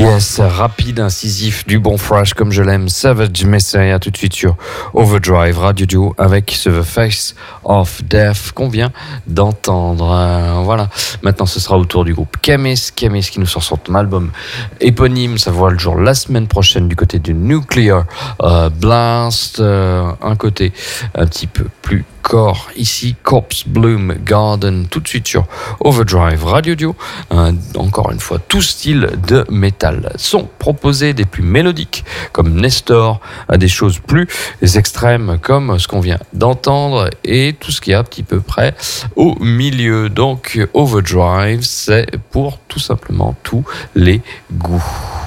Yes, rapide, incisif, du bon fresh comme je l'aime. Savage Messiah tout de suite sur Overdrive Radio Duo avec The Face of Death qu'on vient d'entendre. Voilà, maintenant ce sera au tour du groupe Chemist qui nous sort son album éponyme. Ça voit le jour la semaine prochaine du côté du Nuclear Blast. Un côté un petit peu plus corps ici, Corpse Bloom Garden tout de suite sur Overdrive Radio Duo. Encore une fois, tout style de métal sont proposés, des plus mélodiques comme Nestor, à des choses plus extrêmes comme ce qu'on vient d'entendre et tout ce qui est à petit peu près au milieu. Donc Overdrive, c'est pour tout simplement tous les goûts.